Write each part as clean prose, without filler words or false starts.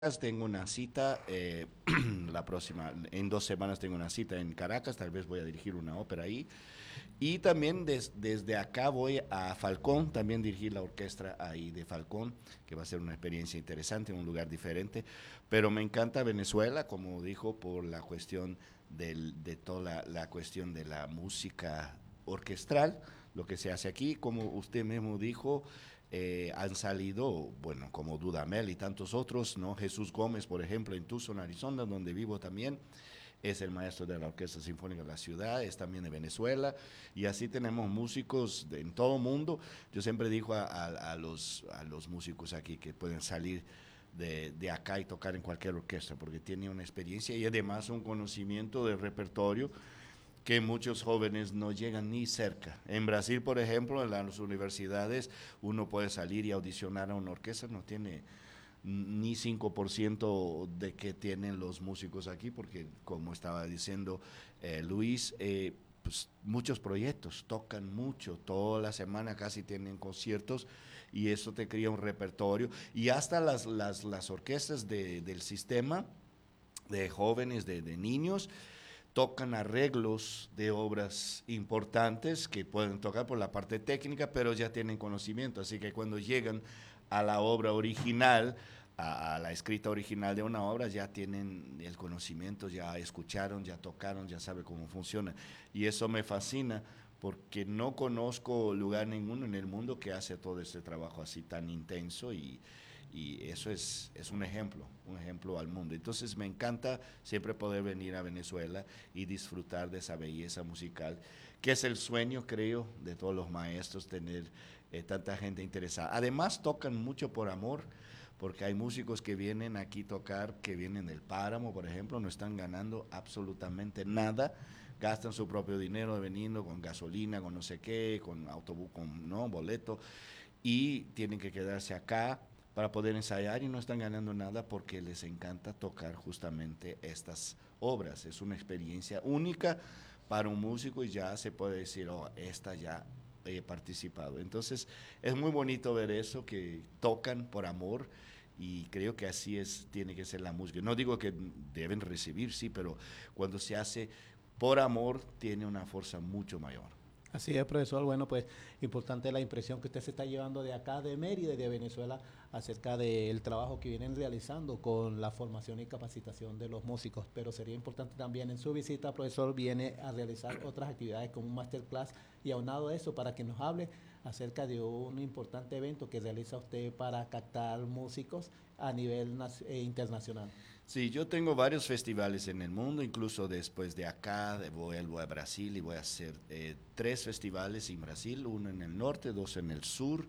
Tengo una cita la próxima, en 2 semanas tengo una cita en Caracas, tal vez voy a dirigir una ópera ahí. Y también desde acá voy a Falcón, también dirigir la orquesta ahí de Falcón, que va a ser una experiencia interesante, un lugar diferente. Pero me encanta Venezuela, como dijo, por la cuestión de toda la cuestión de la música orquestral, lo que se hace aquí, como usted mismo dijo, han salido, bueno, como Dudamel y tantos otros, ¿no? Jesús Gómez, por ejemplo, en Tucson, Arizona, donde vivo también, es el maestro de la Orquesta Sinfónica de la ciudad, es también de Venezuela, y así tenemos músicos en todo el mundo. Yo siempre digo a los músicos aquí que pueden salir de acá y tocar en cualquier orquesta, porque tienen una experiencia y además un conocimiento del repertorio que muchos jóvenes no llegan ni cerca. En Brasil, por ejemplo, en las universidades, uno puede salir y audicionar a una orquesta, no tiene ni 5% de que tienen los músicos aquí, porque como estaba diciendo Luis, pues muchos proyectos, tocan mucho, toda la semana casi tienen conciertos y eso te crea un repertorio. Y hasta las orquestas del sistema de jóvenes, de niños, tocan arreglos de obras importantes que pueden tocar por la parte técnica, pero ya tienen conocimiento. Así que cuando llegan a la obra original, a la escrita original de una obra, ya tienen el conocimiento, ya escucharon, ya tocaron, ya saben cómo funciona. Y eso me fascina porque no conozco lugar ninguno en el mundo que hace todo este trabajo así tan intenso y eso es un ejemplo al mundo. Entonces me encanta siempre poder venir a Venezuela y disfrutar de esa belleza musical, que es el sueño, creo, de todos los maestros, tener tanta gente interesada. Además tocan mucho por amor, porque hay músicos que vienen aquí a tocar, que vienen del páramo, por ejemplo, no están ganando absolutamente nada, gastan su propio dinero veniendo con gasolina, con no sé qué, con autobús, con no boleto, y tienen que quedarse acá para poder ensayar y no están ganando nada porque les encanta tocar justamente estas obras. Es una experiencia única para un músico y ya se puede decir, oh, esta ya he participado. Entonces es muy bonito ver eso, que tocan por amor y creo que así es, tiene que ser la música. No digo que deben recibir, sí, pero cuando se hace por amor tiene una fuerza mucho mayor. Así es, profesor. Bueno, pues importante la impresión que usted se está llevando de acá, de Mérida y de Venezuela, acerca del trabajo que vienen realizando con la formación y capacitación de los músicos. Pero sería importante también en su visita, profesor, viene a realizar otras actividades como un masterclass y aunado a eso para que nos hable acerca de un importante evento que realiza usted para captar músicos a nivel internacional. Sí, yo tengo varios festivales en el mundo, incluso después de acá vuelvo a Brasil y voy a hacer 3 festivales en Brasil, uno en el norte, dos en el sur.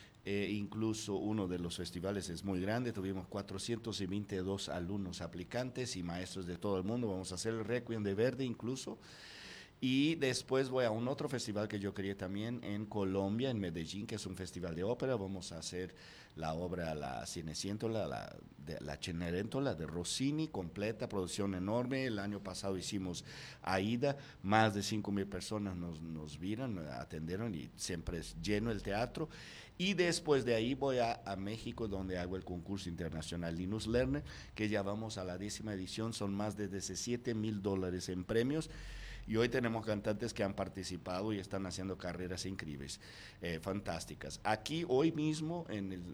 Incluso uno de los festivales es muy grande, tuvimos 422 alumnos aplicantes y maestros de todo el mundo. Vamos a hacer el Requiem de Verdi incluso. Y después voy a un otro festival que yo quería también en Colombia, en Medellín, que es un festival de ópera. Vamos a hacer la obra La Cineciéndola, la Cenerentola de Rossini, completa, producción enorme. El año pasado hicimos Aida, más de 5.000 personas nos vieron, atendieron y siempre es lleno el teatro. Y después de ahí voy a México, donde hago el concurso internacional Linus Lerner, que ya vamos a la 10ª edición, son más de $17,000 en premios. Y hoy tenemos cantantes que han participado y están haciendo carreras increíbles, fantásticas. Aquí hoy mismo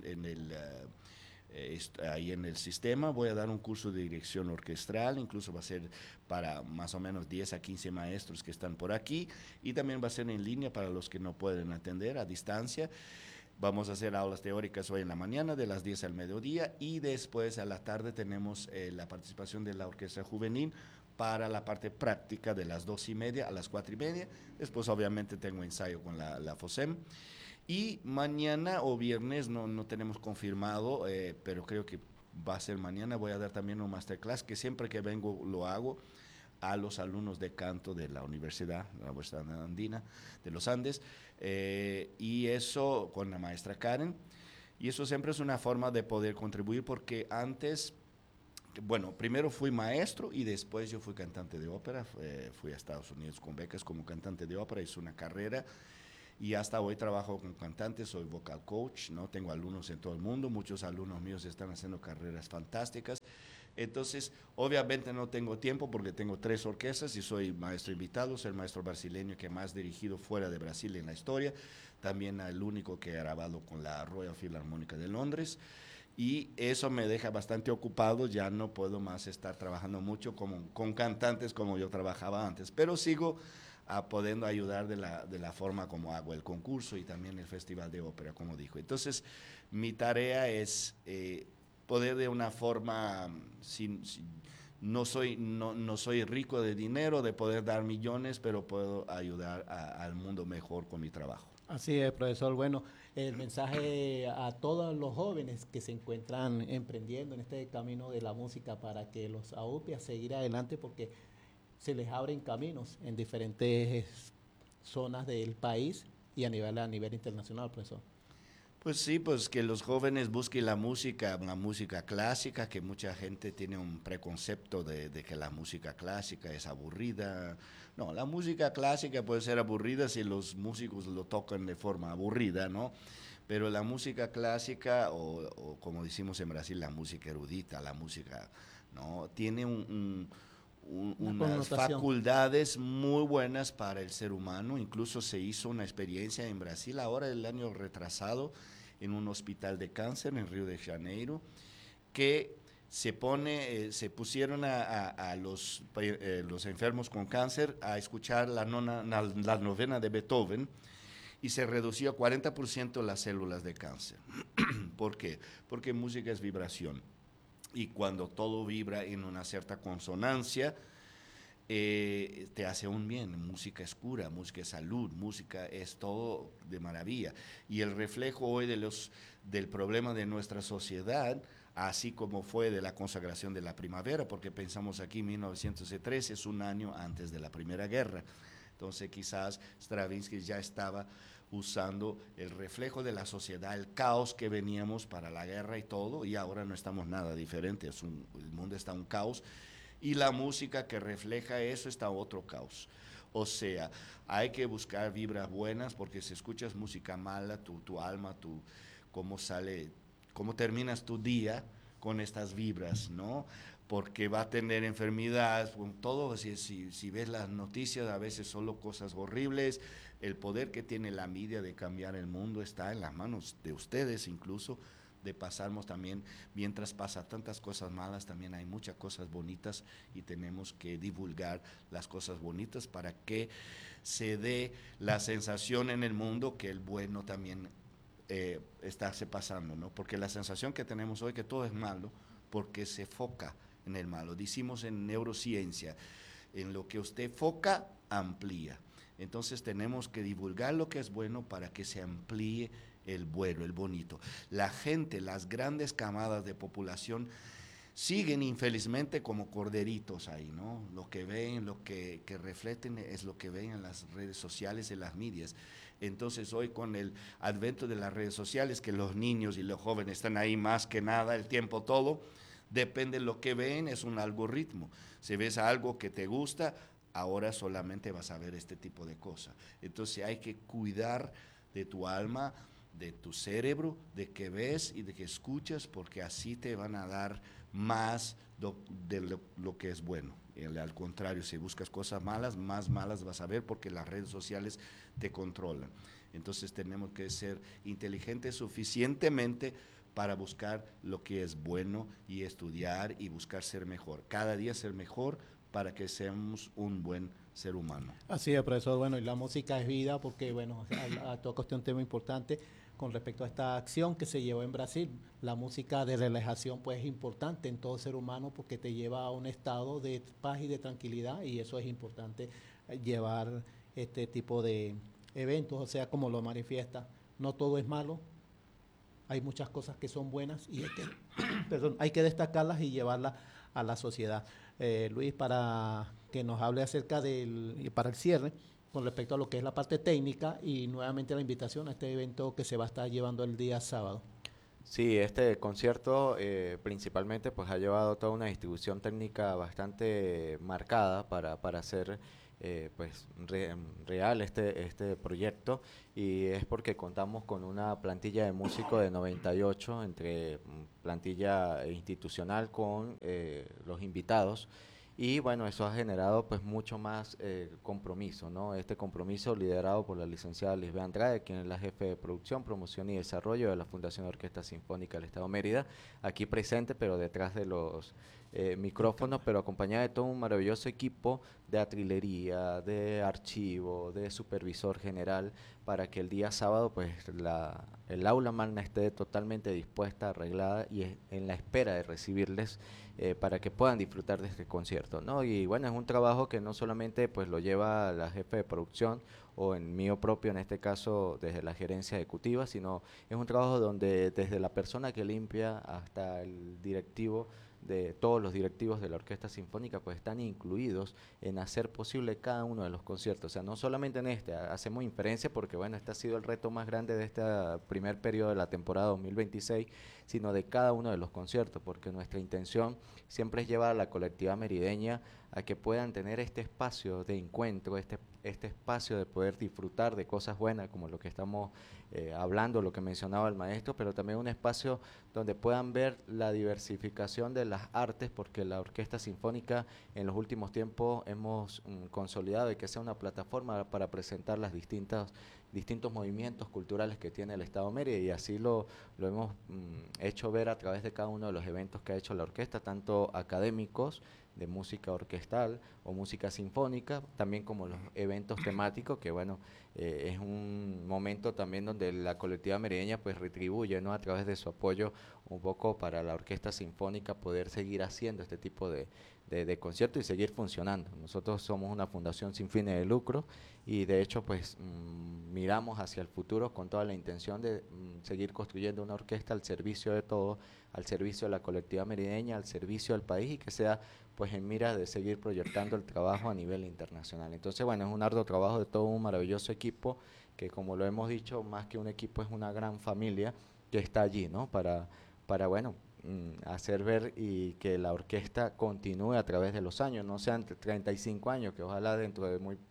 ahí en el sistema voy a dar un curso de dirección orquestral, incluso va a ser para más o menos 10 a 15 maestros que están por aquí y también va a ser en línea para los que no pueden atender a distancia. Vamos a hacer aulas teóricas hoy en la mañana de las 10 al mediodía y después a la tarde tenemos la participación de la orquesta juvenil para la parte práctica de las 2:30 a las 4:30. Después obviamente tengo ensayo con la FOSEM. Y mañana o viernes, no tenemos confirmado, pero creo que va a ser mañana, voy a dar también un masterclass que siempre que vengo lo hago a los alumnos de canto de la Universidad de la Universidad Andina de los Andes, y eso con la maestra Karen. Y eso siempre es una forma de poder contribuir porque antes, bueno, primero fui maestro y después yo fui cantante de ópera, fui a Estados Unidos con becas como cantante de ópera, hice una carrera y hasta hoy trabajo con cantantes, soy vocal coach, ¿no? Tengo alumnos en todo el mundo, muchos alumnos míos están haciendo carreras fantásticas. Entonces, obviamente no tengo tiempo porque tengo 3 orquestas y soy maestro invitado, soy el maestro brasileño que más dirigido fuera de Brasil en la historia, también el único que he grabado con la Royal Philharmonic de Londres, y eso me deja bastante ocupado, ya no puedo más estar trabajando mucho con cantantes como yo trabajaba antes, pero sigo pudiendo ayudar de la forma como hago el concurso y también el Festival de Ópera, como dijo. Entonces, mi tarea es poder de una forma, no soy rico de dinero, de poder dar millones, pero puedo ayudar al mundo mejor con mi trabajo. Así es, profesor. Bueno, el mensaje a todos los jóvenes que se encuentran emprendiendo en este camino de la música para que los aupe a seguir adelante porque se les abren caminos en diferentes zonas del país y a nivel internacional, profesor. Pues sí, pues que los jóvenes busquen la música, una música clásica, que mucha gente tiene un preconcepto de que la música clásica es aburrida. No, la música clásica puede ser aburrida si los músicos lo tocan de forma aburrida, ¿no? Pero la música clásica, o como decimos en Brasil, la música erudita, la música, ¿no? Tiene unas facultades muy buenas para el ser humano. Incluso se hizo una experiencia en Brasil ahora el año retrasado en un hospital de cáncer en Río de Janeiro, que se pusieron a los enfermos con cáncer a escuchar la novena de Beethoven y se redució a 40% las células de cáncer. ¿Por qué? Porque música es vibración. Y cuando todo vibra en una cierta consonancia, te hace un bien. Música es cura, música es salud, música es todo de maravilla. Y el reflejo hoy del problema de nuestra sociedad, así como fue de la consagración de la primavera, porque pensamos aquí 1913 es un año antes de la Primera Guerra. Entonces quizás Stravinsky ya estaba usando el reflejo de la sociedad, el caos que veníamos para la guerra y todo, y ahora no estamos nada diferentes, el mundo está un caos, y la música que refleja eso está otro caos. O sea, hay que buscar vibras buenas, porque si escuchas música mala, tu alma, cómo terminas tu día con estas vibras, ¿no? Porque va a tener enfermedades, todo, si ves las noticias, a veces solo cosas horribles. El poder que tiene la media de cambiar el mundo está en las manos de ustedes, incluso de pasarnos también, mientras pasa tantas cosas malas, también hay muchas cosas bonitas y tenemos que divulgar las cosas bonitas para que se dé la sensación en el mundo que el bueno también está pasando, ¿no? Porque la sensación que tenemos hoy que todo es malo, porque se foca en el malo. Decimos en neurociencia, en lo que usted foca, amplía. Entonces tenemos que divulgar lo que es bueno para que se amplíe el bueno, el bonito. La gente, las grandes camadas de población siguen infelizmente como corderitos ahí, ¿no? Lo que ven, lo que reflejen es lo que ven en las redes sociales, en las medias. Entonces hoy con el advento de las redes sociales, que los niños y los jóvenes están ahí más que nada el tiempo todo, depende de lo que ven, es un algoritmo. Si ves algo que te gusta, ahora solamente vas a ver este tipo de cosas. Entonces hay que cuidar de tu alma, de tu cerebro, de que ves y de que escuchas, porque así te van a dar más de lo que es bueno. Al contrario, si buscas cosas malas, más malas vas a ver porque las redes sociales te controlan. Entonces tenemos que ser inteligentes suficientemente para buscar lo que es bueno y estudiar y buscar ser mejor. Cada día ser mejor para que seamos un buen ser humano. Así es, profesor. Bueno, y la música es vida porque, bueno, toca usted un tema importante con respecto a esta acción que se llevó en Brasil. La música de relajación pues es importante en todo ser humano porque te lleva a un estado de paz y de tranquilidad y eso es importante llevar este tipo de eventos, o sea, como lo manifiesta. No todo es malo, hay muchas cosas que son buenas y hay que destacarlas y llevarlas a la sociedad. Luis, para que nos hable acerca para el cierre, con respecto a lo que es la parte técnica y nuevamente la invitación a este evento que se va a estar llevando el día sábado. Sí, este concierto principalmente pues ha llevado toda una distribución técnica bastante marcada para ser real este proyecto, y es porque contamos con una plantilla de músicos de 98 entre plantilla institucional con los invitados. Y bueno, eso ha generado pues mucho más compromiso, ¿no? Este compromiso liderado por la licenciada Lisbeth Andrade, quien es la jefe de producción, promoción y desarrollo de la Fundación Orquesta Sinfónica del Estado de Mérida, aquí presente, pero detrás de los micrófonos, pero acompañada de todo un maravilloso equipo de artillería, de archivo, de supervisor general, para que el día sábado pues el aula magna esté totalmente dispuesta, arreglada y en la espera de recibirles para que puedan disfrutar de este concierto, ¿no? Y bueno, es un trabajo que no solamente pues lo lleva la jefe de producción o en mío propio, en este caso desde la gerencia ejecutiva, sino es un trabajo donde desde la persona que limpia hasta el directivo, de todos los directivos de la Orquesta Sinfónica pues están incluidos en hacer posible cada uno de los conciertos. O sea, no solamente en este, hacemos inferencia porque bueno, este ha sido el reto más grande de este primer periodo de la temporada 2026, sino de cada uno de los conciertos, porque nuestra intención siempre es llevar a la colectividad merideña a que puedan tener este espacio de encuentro, este espacio de poder disfrutar de cosas buenas como lo que estamos hablando, lo que mencionaba el maestro, pero también un espacio donde puedan ver la diversificación de las artes, porque la Orquesta Sinfónica en los últimos tiempos hemos consolidado de que sea una plataforma para presentar las distintos movimientos culturales que tiene el Estado de Mérida, y así lo hemos hecho ver a través de cada uno de los eventos que ha hecho la orquesta, tanto académicos, de música orquestal o música sinfónica, también como los eventos temáticos, que bueno, es un momento también donde la colectividad merideña pues retribuye, ¿no?, a través de su apoyo un poco para la orquesta sinfónica poder seguir haciendo este tipo de conciertos y seguir funcionando. Nosotros somos una fundación sin fines de lucro y de hecho pues miramos hacia el futuro con toda la intención de seguir construyendo una orquesta al servicio de todos, al servicio de la colectividad merideña, al servicio del país, y que sea pues en mira de seguir proyectando el trabajo a nivel internacional. Entonces bueno, es un arduo trabajo de todo un maravilloso equipo que, como lo hemos dicho, más que un equipo es una gran familia que está allí, ¿no?, para bueno, hacer ver y que la orquesta continúe a través de los años, no sean 35 años, que ojalá dentro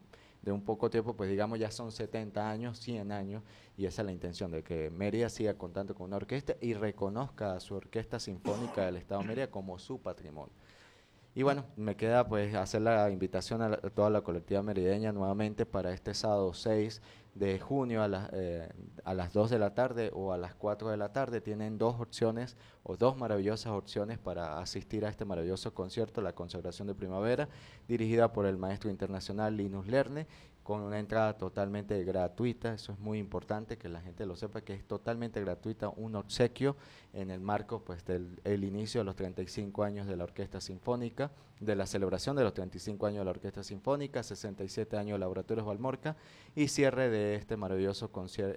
de un poco tiempo, pues digamos ya son 70 años, 100 años, y esa es la intención, de que Mérida siga contando con una orquesta y reconozca a su Orquesta Sinfónica del Estado de Mérida como su patrimonio. Y bueno, me queda pues hacer la invitación a toda la colectividad merideña nuevamente para este sábado 6 de junio a las 2 de la tarde o a las 4 de la tarde. Tienen dos opciones o dos maravillosas opciones para asistir a este maravilloso concierto, la Consagración de Primavera, dirigida por el maestro internacional Linus Lerne, con una entrada totalmente gratuita. Eso es muy importante que la gente lo sepa, que es totalmente gratuita, un obsequio en el marco pues del inicio de los 35 años de la Orquesta Sinfónica, de la celebración de los 35 años de la Orquesta Sinfónica, 67 años de Laboratorios Valmorca y cierre de este maravilloso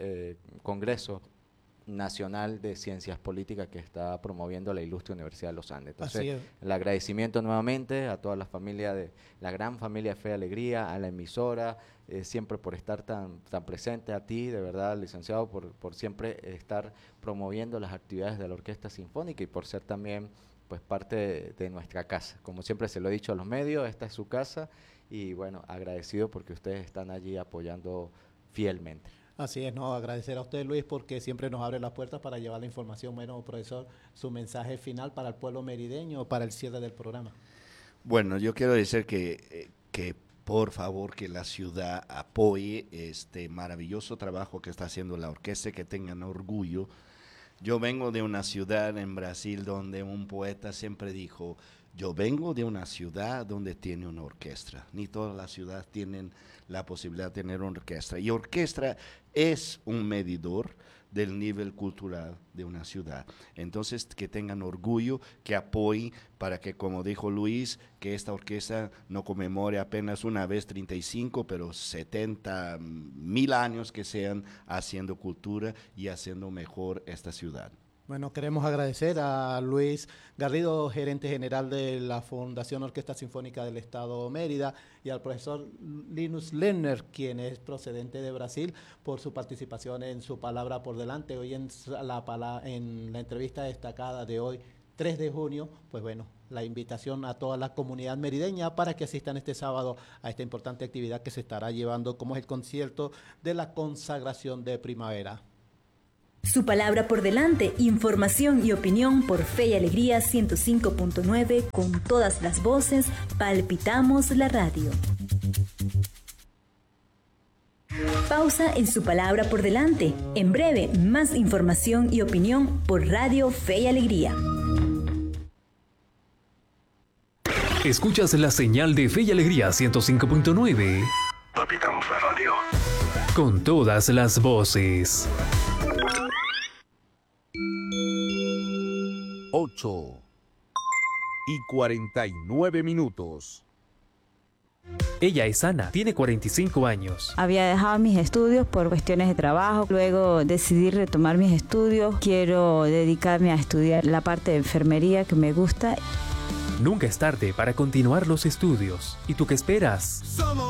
Congreso Nacional de Ciencias Políticas que está promoviendo la Ilustre Universidad de los Andes. Entonces, el agradecimiento nuevamente a toda la familia, de la gran familia Fe y Alegría, a la emisora, siempre por estar tan presente, a ti, de verdad, licenciado, por siempre estar promoviendo las actividades de la Orquesta Sinfónica y por ser también pues parte de nuestra casa. Como siempre se lo he dicho a los medios, esta es su casa y bueno, agradecido porque ustedes están allí apoyando fielmente. Así es, no, agradecer a usted, Luis, porque siempre nos abre las puertas para llevar la información. Bueno, profesor, su mensaje final para el pueblo merideño, para el cierre del programa. Bueno, yo quiero decir que por favor que la ciudad apoye este maravilloso trabajo que está haciendo la orquesta, que tengan orgullo. Yo vengo de una ciudad en Brasil donde un poeta siempre dijo: yo vengo de una ciudad donde tiene una orquesta. Ni todas las ciudades tienen la posibilidad de tener una orquesta. Y orquesta es un medidor del nivel cultural de una ciudad. Entonces, que tengan orgullo, que apoyen para que, como dijo Luis, que esta orquesta no conmemore apenas una vez 35, pero 70,000 años que sean haciendo cultura y haciendo mejor esta ciudad. Bueno, queremos agradecer a Luis Garrido, gerente general de la Fundación Orquesta Sinfónica del Estado Mérida, y al profesor Linus Lerner, quien es procedente de Brasil, por su participación en Su Palabra por Delante. Hoy en la entrevista destacada de hoy, 3 de junio, pues bueno, la invitación a toda la comunidad merideña para que asistan este sábado a esta importante actividad que se estará llevando, como es el concierto de la consagración de primavera. Su palabra por delante, información y opinión por Fe y Alegría 105.9, con todas las voces, palpitamos la radio. Pausa en Su palabra por delante. En breve, más información y opinión por Radio Fe y Alegría. Escuchas la señal de Fe y Alegría 105.9. Palpitamos la radio. Con todas las voces. 8:49. Ella es Ana, tiene 45 años. Había dejado mis estudios por cuestiones de trabajo, luego decidí retomar mis estudios. Quiero dedicarme a estudiar la parte de enfermería que me gusta. Nunca es tarde para continuar los estudios. ¿Y tú qué esperas?